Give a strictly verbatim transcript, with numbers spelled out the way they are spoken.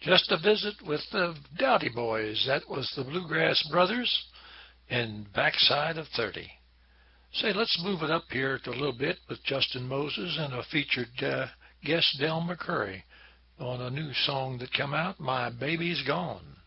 Just a visit with the Dowdy Boys. That was the Bluegrass Brothers and Backside of thirty. Say, let's move it up here to a little bit with Justin Moses and a featured uh, guest, Del McCoury, on a new song that came out, My Baby's Gone.